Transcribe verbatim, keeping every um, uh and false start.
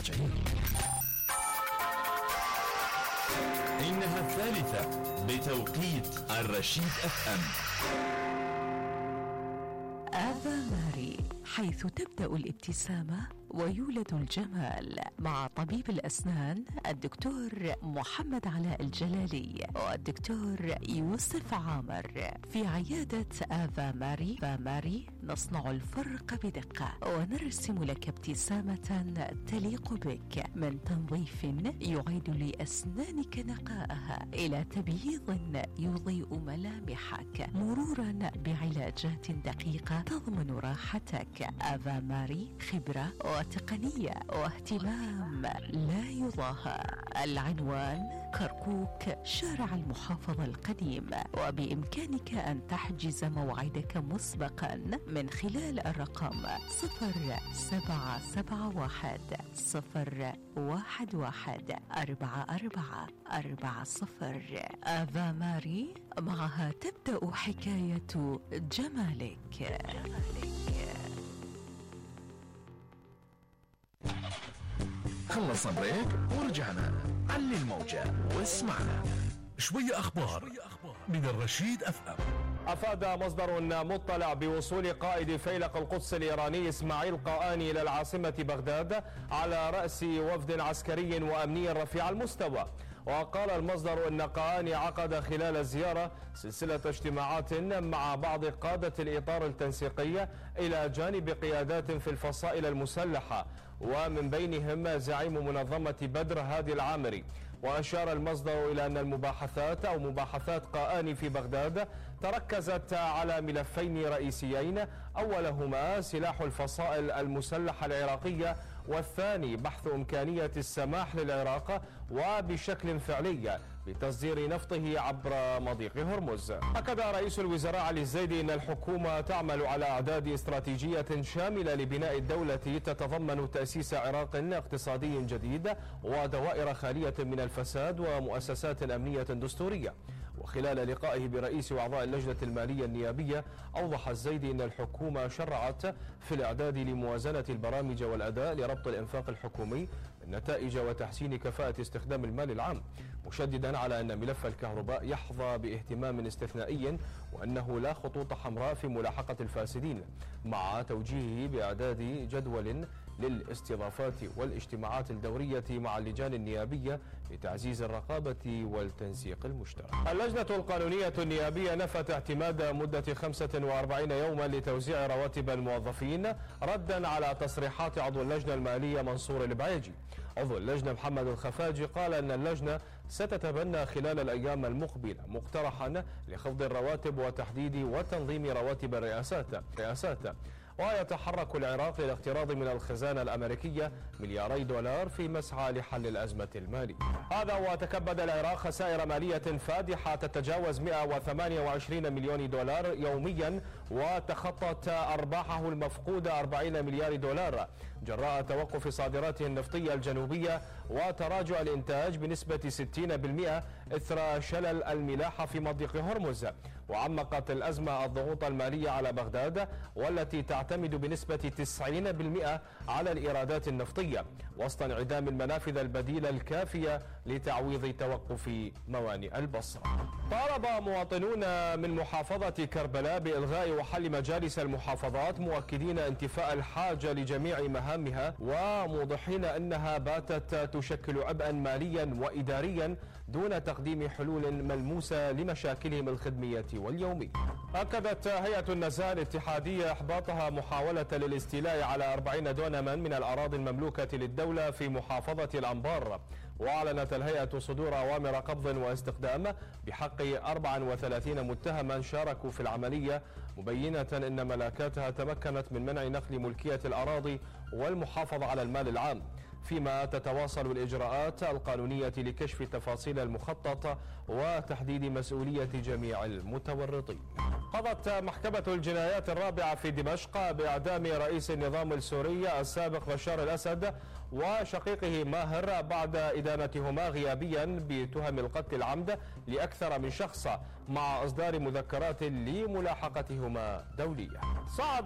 وتسعين. إنها الثالثة بتوقيت الرشيد اف ام. آفا ماري، حيث تبدأ الابتسامة ويولد الجمال، مع طبيب الأسنان الدكتور محمد علاء الجلالي والدكتور يوسف عامر في عيادة آفا ماري. آفا ماري نصنع الفرق بدقة ونرسم لك ابتسامة تليق بك، من تنظيف يعيد لأسنانك نقاءها إلى تبييض يضيء ملامحك، مرورا بعلاجات دقيقة تضمن راحتك. آفا ماري خبرة وتقنية واهتمام لا يضاهى. العنوان كركوك، شارع المحافظة القديم، وبإمكانك أن تحجز موعدك مسبقا من خلال الرقم صفر سبعة سبعة واحد صفر واحد واحد أربعة أربعة أربعة صفر. آفا ماري، معها تبدأ حكاية جمالك. جمالك. خلصنا بريك ورجعنا. علي الموجة واسمعنا. شوية أخبار من الرشيد اف ام. أفاد مصدر مطلع بوصول قائد فيلق القدس الإيراني إسماعيل قائاني إلى العاصمة بغداد على رأس وفد عسكري وأمني رفيع المستوى. وقال المصدر أن قائاني عقد خلال الزيارة سلسلة اجتماعات مع بعض قادة الإطار التنسيقي إلى جانب قيادات في الفصائل المسلحة، ومن بينهم زعيم منظمة بدر هادي العامري. وأشار المصدر إلى أن المباحثات أو مباحثات قائاني في بغداد تركزت على ملفين رئيسيين، أولهما سلاح الفصائل المسلحة العراقية، والثاني بحث إمكانية السماح للعراق وبشكل فعلي بتصدير نفطه عبر مضيق هرمز. أكد رئيس الوزراء علي الزيدي أن الحكومة تعمل على إعداد استراتيجية شاملة لبناء الدولة تتضمن تأسيس عراق اقتصادي جديد ودوائر خالية من الفساد ومؤسسات أمنية دستورية. وخلال لقائه برئيس وأعضاء اللجنة المالية النيابية، أوضح الزيدي أن الحكومة شرعت في الإعداد لموازنة البرامج والأداء لربط الإنفاق الحكومي بالنتائج وتحسين كفاءة استخدام المال العام، مشددا على أن ملف الكهرباء يحظى باهتمام استثنائي وأنه لا خطوط حمراء في ملاحقة الفاسدين، مع توجيهه بإعداد جدول للاستضافات والاجتماعات الدورية مع اللجان النيابية لتعزيز الرقابة والتنسيق المشترك. اللجنة القانونية النيابية نفت اعتماد مدة خمسة وأربعين يوما لتوزيع رواتب الموظفين، ردا على تصريحات عضو اللجنة المالية منصور البعيجي. عضو اللجنة محمد الخفاجي قال أن اللجنة ستتبنى خلال الأيام المقبلة مقترحا لخفض الرواتب وتحديد وتنظيم رواتب الرئاسات رئاسات ويتحرك العراق للاقتراض من الخزانة الأمريكية ملياري دولار في مسعى لحل الأزمة المالية. هذا وتكبد العراق خسائر مالية فادحة تتجاوز مئة وثمانية وعشرين مليون دولار يوميا، وتخطت أرباحه المفقودة أربعين مليار دولار جراء توقف صادراته النفطية الجنوبية وتراجع الإنتاج بنسبة ستين بالمئة إثر شلل الملاحة في مضيق هرمز. وعمقت الأزمة الضغوط المالية على بغداد، والتي تعتمد بنسبة تسعين بالمئة على الإيرادات النفطية، وسط انعدام المنافذ البديلة الكافية لتعويض توقف موانئ البصرة. طالب مواطنون من محافظة كربلاء بإلغاء وحل مجالس المحافظات، مؤكدين انتفاء الحاجة لجميع مهامها وموضحين أنها باتت تشكل عبئا ماليا وإداريا دون تقديم حلول ملموسة لمشاكلهم الخدمية واليومية. أكدت هيئة النزاهة الاتحادية إحباطها محاولة للاستيلاء على أربعين دونما من الأراضي المملوكة للدولة في محافظة الأنبار. وأعلنت الهيئة صدور أوامر قبض واستخدام بحق أربعة وثلاثين متهما شاركوا في العملية، مبينة أن ملاكاتها تمكنت من منع نقل ملكية الأراضي والمحافظة على المال العام، فيما تتواصل الإجراءات القانونية لكشف تفاصيل المخطط وتحديد مسؤولية جميع المتورطين. قضت محكمة الجنايات الرابعة في دمشق بإعدام رئيس النظام السوري السابق بشار الأسد وشقيقه ماهر بعد إدانتهما غيابيا بتهم القتل العمد لأكثر من شخص، مع إصدار مذكرات لملاحقتهما دوليا. صعد